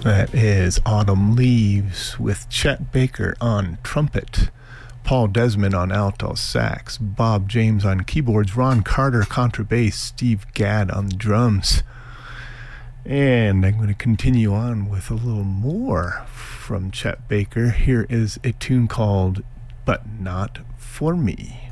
That is Autumn Leaves with Chet Baker on trumpet, Paul Desmond on alto sax, Bob James on keyboards, Ron Carter contrabass, Steve Gadd on drums. And I'm going to continue on with a little more from Chet Baker. Here is a tune called But Not For Me.